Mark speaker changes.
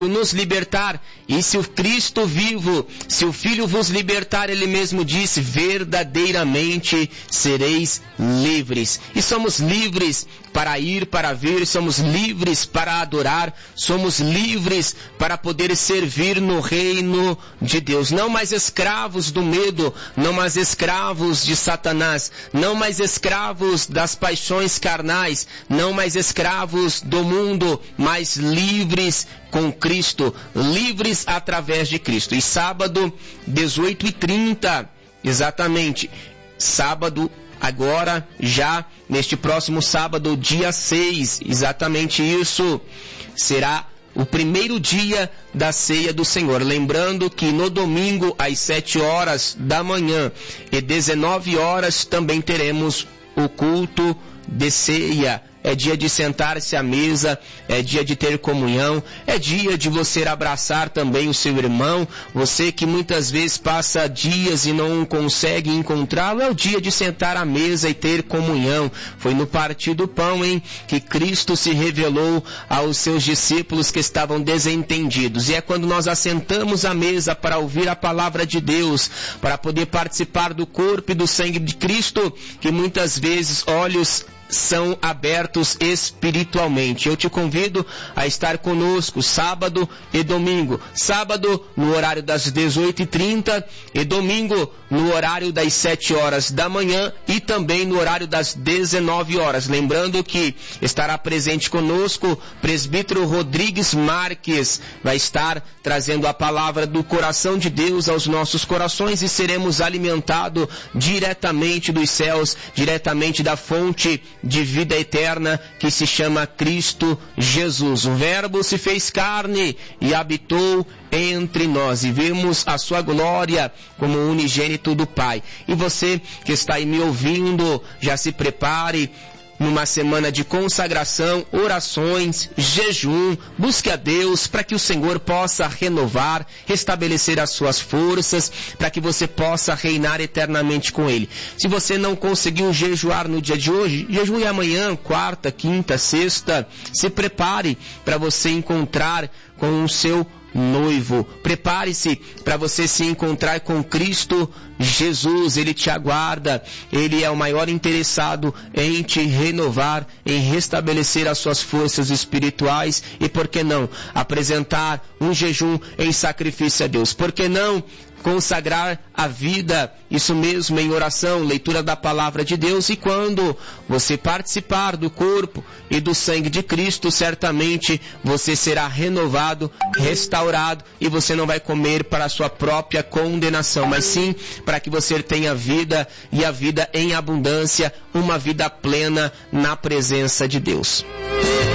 Speaker 1: nos libertar, e se o Cristo vivo, se o Filho vos libertar, ele mesmo disse, verdadeiramente sereis livres. E somos livres para ir, para vir, somos livres para adorar, somos livres para poder servir no reino de Deus. Não mais escravos do medo, não mais escravos de Satanás, não mais escravos das paixões carnais, não mais escravos do mundo, mas livres com Cristo, livres através de Cristo. E sábado, 18h30, exatamente, sábado, agora, já, neste próximo sábado, dia 6, exatamente isso, será o primeiro dia da ceia do Senhor. Lembrando que no domingo, às 7 horas da manhã e 19 horas, também teremos o culto de ceia. É dia de sentar-se à mesa, é dia de ter comunhão, é dia de você abraçar também o seu irmão, você que muitas vezes passa dias e não consegue encontrá-lo, é o dia de sentar à mesa e ter comunhão. Foi no partir do pão, que Cristo se revelou aos seus discípulos que estavam desentendidos. E é quando nós assentamos à mesa para ouvir a palavra de Deus, para poder participar do corpo e do sangue de Cristo, que muitas vezes olhos são abertos espiritualmente. Eu te convido a estar conosco sábado e domingo. Sábado no horário das 18h30 e domingo no horário das 7 horas da manhã e também no horário das 19 horas. Lembrando que estará presente conosco presbítero Rodrigues Marques, vai estar trazendo a palavra do coração de Deus aos nossos corações e seremos alimentados diretamente dos céus, diretamente da fonte de vida eterna que se chama Cristo Jesus. O Verbo se fez carne e habitou entre nós e vimos a sua glória como unigênito do Pai. E você que está aí me ouvindo, já se prepare numa semana de consagração, orações, jejum, busque a Deus para que o Senhor possa renovar, restabelecer as suas forças, para que você possa reinar eternamente com Ele. Se você não conseguiu jejuar no dia de hoje, jejue amanhã, quarta, quinta, sexta, se prepare para você encontrar com o seu noivo. Prepare-se para você se encontrar com Cristo Jesus. Ele te aguarda. Ele é o maior interessado em te renovar, em restabelecer as suas forças espirituais e, por que não, apresentar um jejum em sacrifício a Deus. Por que não consagrar a vida, isso mesmo, em oração, leitura da palavra de Deus, e quando você participar do corpo e do sangue de Cristo, certamente você será renovado, restaurado, e você não vai comer para a sua própria condenação, mas sim para que você tenha vida, e a vida em abundância, uma vida plena na presença de Deus.